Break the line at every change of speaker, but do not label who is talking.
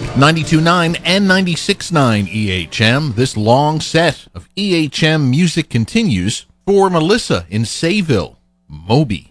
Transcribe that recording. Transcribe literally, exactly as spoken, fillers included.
ninety-two point nine and ninety-six point nine E H M. This long set of E H M music continues for Melissa in Sayville, Moby.